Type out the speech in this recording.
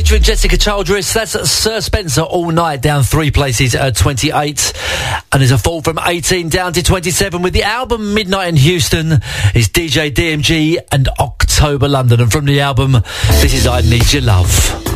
featuring Jessica Childress. That's Sir Spencer All Night, down 3 places at 28. And there's a fall from 18 down to 27 with the album Midnight in Houston. Is DJ DMG and October London. And from the album, this is I Need Your Love.